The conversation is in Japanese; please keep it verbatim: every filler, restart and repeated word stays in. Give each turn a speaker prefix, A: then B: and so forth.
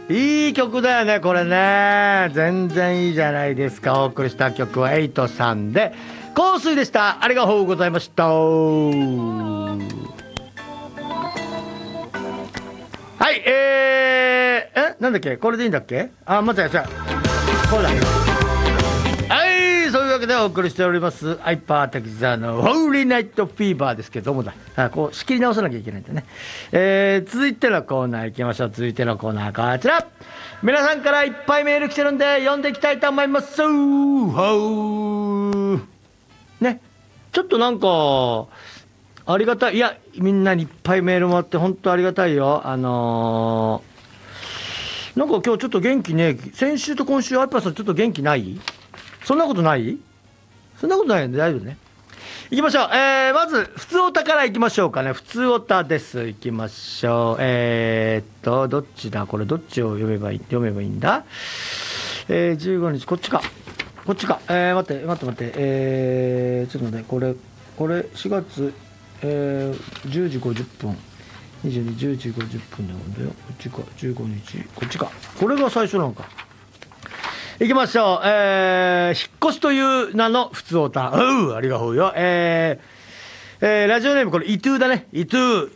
A: いい曲だよねこれね。全然いいじゃないですか。お送りした曲はエイトさんで香水でした。ありがとうございました。はい、えー、えなんだっけ、これでいいんだっけ。あ、待って、じゃあこれだ。はい、そういうわけでお送りしておりますハイパー滝沢のホーリーナイトフィーバーですけどもだ、あ、こう仕切り直さなきゃいけないんでね。えー、続いてのコーナー行きましょう。続いてのコーナーこちら。皆さんからいっぱいメール来てるんで読んでいきたいと思います。ほーね、ちょっとなんかありがたい。いや、みんなにいっぱいメールもらって本当ありがたいよ。あのー、なんか今日ちょっと元気ね。先週と今週アイパーさんちょっと元気ない？そんなことない？そんなことないんで大丈夫ね。行きましょう。えー、まず普通オタから行きましょうかね。普通オタです。行きましょう。えー、っとどっちだこれ、どっちを読めばいい読めばいいんだ。えー、じゅうごにちこっちかこっちか。えー、待って待って待って。えー、ちょっと待って、これこれしがつ、えー、じゅうじごじゅっぷんにじゅうに、じゅうじごじゅっぷんなんだよ。こっちか、じゅうごにちこっちか。これが最初なのか。行きましょう。えー、引っ越しという名の普通オタ。うう、ありがとうよ。えー、えー、ラジオネームこれイトゥーだね。イトゥー